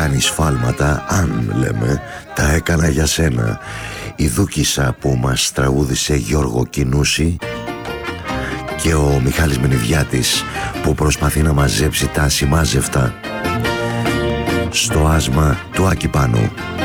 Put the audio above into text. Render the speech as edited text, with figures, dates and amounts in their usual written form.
κάνει σφάλματα, αν λέμε, τα έκανα για σένα. Η Δούκισσα που μας τραγούδισε Γιώργο Κινούση και ο Μιχάλης Μενιδιάτης που προσπαθεί να μαζέψει τα ασημάζευτα στο άσμα του Άκη Πάνου.